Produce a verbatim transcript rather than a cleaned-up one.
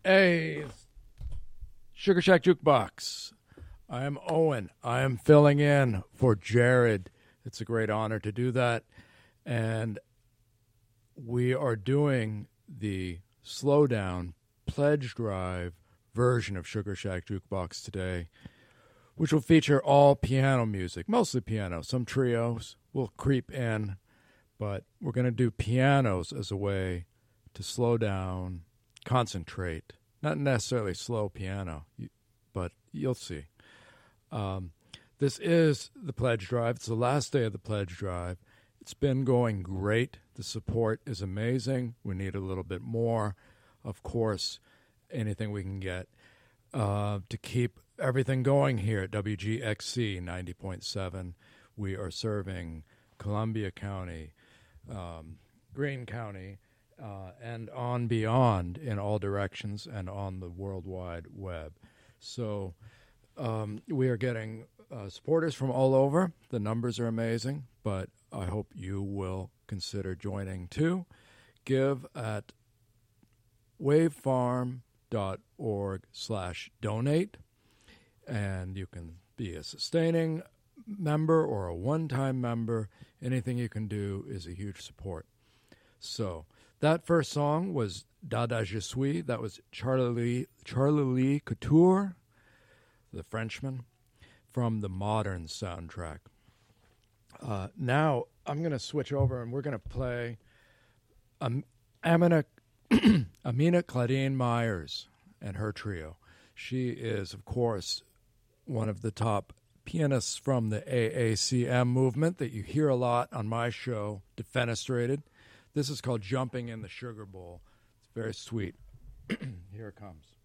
Hey, it's Sugar Shack Jukebox. I am Owen. I am filling in for Jared. It's a great honor to do that. And we are doing the Slowdown Pledge Drive version of Sugar Shack Jukebox today, which will feature all piano music, mostly piano. Some trios will creep in, but we're going to do pianos as a way to slow down, concentrate. Not necessarily slow piano, but you'll see. Um, this is the Pledge Drive. It's the last day of the Pledge Drive. It's been going great. The support is amazing. We need a little bit more. Of course, anything we can get uh, to keep everything going here at W G X C ninety point seven. We are serving Columbia County, um, Greene County, uh, and on beyond in all directions and on the World Wide Web. So um, we are getting uh, supporters from all over. The numbers are amazing, but I hope you will consider joining too. Give at wavefarm.org slash donate, and you can be a sustaining member or a one-time member. Anything you can do is a huge support. So that first song was Dada Je Suis. That was Charlie Lee, Charlie Lee Couture, the Frenchman, from the Modern soundtrack. Uh, now I'm going to switch over and we're going to play um, Amina, Amina Claudine Myers and her trio. She is, of course, one of the top pianists from the A A C M movement that you hear a lot on my show, Defenestrated. This is called Jumping in the Sugar Bowl. It's very sweet. Here it comes.